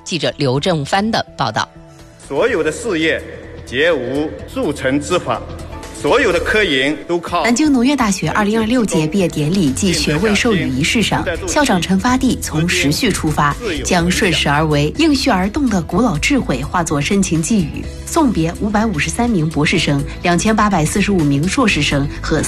记者刘正帆的报道。 所有的事业皆无铸成之法，所有的科研都靠。 南京农业大学2026届毕业典礼暨学位授予仪式上，校长陈发地从时序出发，将顺势而为、应续而动的古老智慧化作深情寄语，送别553名博士生、2845名硕士生和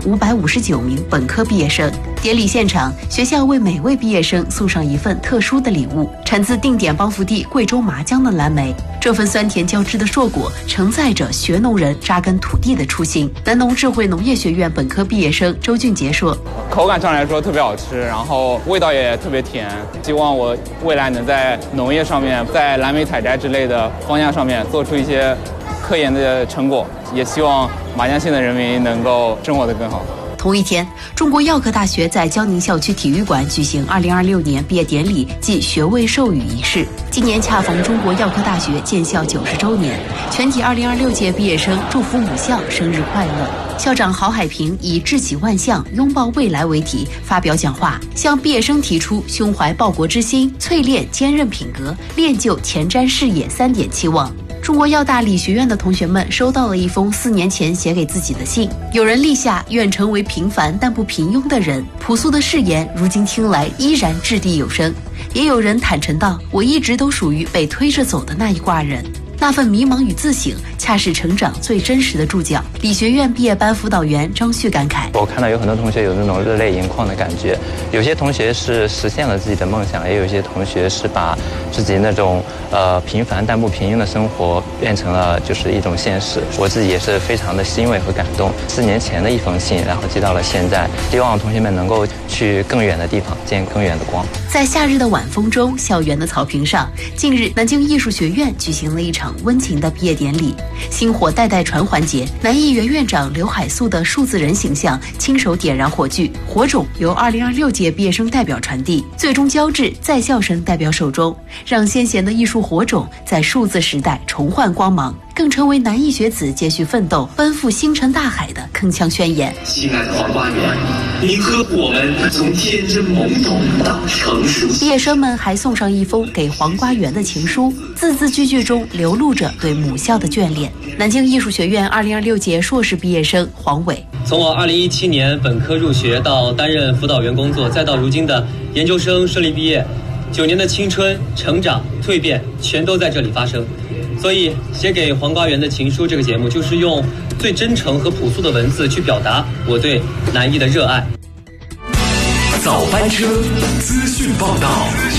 4559名本科毕业生。典礼现场，学校为每位毕业生送上一份特殊的礼物，产自定点帮扶地贵州麻江的蓝莓。这份酸甜交织的硕果，承载着学农人扎根土地的初心。南农智慧农业学院本科毕业生周俊杰说：“ 口感上来说特别好吃，然后味道也特别甜。希望我未来能在农业上面，在蓝莓采摘之类的方向上面做出一些科研的成果，也希望麻江县的人民能够生活得更好。” 同一天，中国药科大学在江宁校区体育馆举行2026年毕业典礼暨学位授予仪式。今年恰逢中国药科大学建校90周年，全体2026届毕业生祝福母校生日快乐。校长郝海平以志起万象，拥抱未来为题发表讲话，向毕业生提出胸怀报国之心、淬炼坚韧品格、练就前瞻视野3点期望。中国药大理学院的同学们收到了一封4年前写给自己的信，有人立下愿成为平凡但不平庸的人，朴素的誓言如今听来依然掷地有声。也有人坦诚道，我一直都属于被推着走的那一挂人。那份迷茫与自省，恰是成长最真实的注脚。理学院毕业班辅导员张旭感慨： 我看到有很多同学有那种热泪盈眶的感觉，有些同学是实现了自己的梦想，也有一些同学是把自己那种平凡但不平庸的生活变成了就是一种现实。我自己也是非常的欣慰和感动。4年前的一封信，然后寄到了现在，希望同学们能够去更远的地方，见更远的光。 在夏日的晚风中，校园的草坪上，近日南京艺术学院举行了一场温情的毕业典礼。星火代代传环节，南艺原院长刘海粟的数字人形象亲手点燃火炬，火种由2026届毕业生代表传递，最终交至在校生代表手中，让先贤的艺术火种在数字时代重焕光芒，更成为南艺学子继续奋斗、奔赴星辰大海的铿锵宣言。 亲爱的黄花园，您和我们从天真懵懂到成熟。 毕业生们还送上一封给黄瓜园的情书，字字句句中流露着对母校的眷恋。南京艺术学院2026届硕士毕业生黄伟： 从我2017年本科入学到担任辅导员工作，再到如今的研究生顺利毕业，9年的青春、成长、蜕变全都在这里发生。所以写给黄瓜园的情书这个节目，就是用最真诚和朴素的文字去表达我对南艺的热爱。 早班车资讯报道。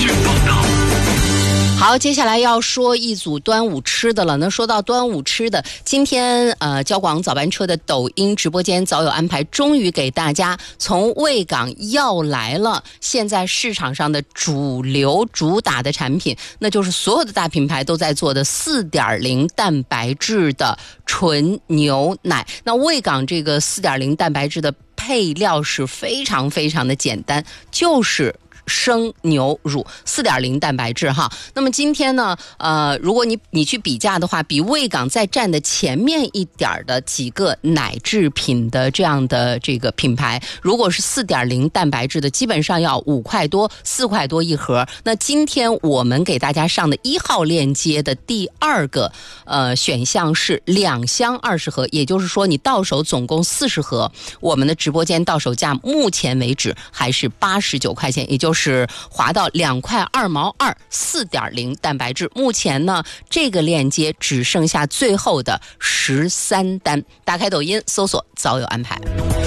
好，接下来要说一组端午吃的了。那说到端午吃的，今天交广早班车的抖音直播间早有安排，终于给大家从卫岗要来了现在市场上的主流主打的产品，那就是所有的大品牌都在做的 4.0 蛋白质的纯牛奶。那卫岗这个 4.0 蛋白质的配料是非常非常的简单，就是生牛乳 4.0 蛋白质哈。那么今天呢如果你去比价的话，比卫岗再站的前面一点的几个奶制品的这样的这个品牌，如果是 4.0 蛋白质的，基本上要5块多4块多一盒。那今天我们给大家上的1号链接的第2个选项是2箱20盒，也就是说你到手总共40盒，我们的直播间到手价目前为止还是89块钱，也就是划到2块2毛2 4.0 蛋白质。目前呢这个链接只剩下最后的13单，打开抖音搜索早有安排。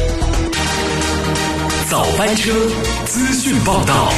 早班车资讯报道。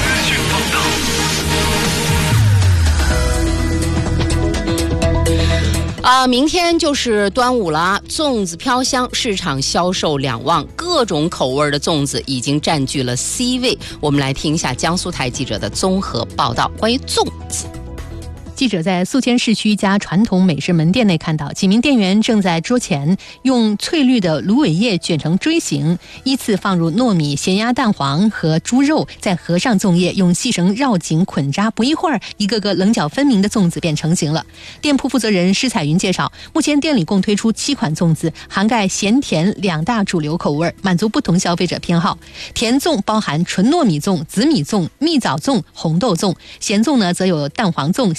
明天就是端午了，粽子飘香，市场销售两旺，各种口味的粽子已经占据了 C 位。我们来听一下江苏台记者的综合报道，关于粽子。 记者在宿迁市区一家传统美式门店内看到，几名店员正在桌前用翠绿的芦苇叶卷成锥形，依次放入糯米、咸鸭蛋黄和猪肉，再合上粽叶，用细绳绕紧捆扎，不一会儿，一个个棱角分明的粽子便成型了。店铺负责人施彩云介绍，目前店里共推出7款粽子，涵盖咸甜2大主流口味，满足不同消费者偏好。甜粽包含纯糯米粽、紫米粽、蜜枣粽、红豆粽；咸粽呢，则有蛋黄粽、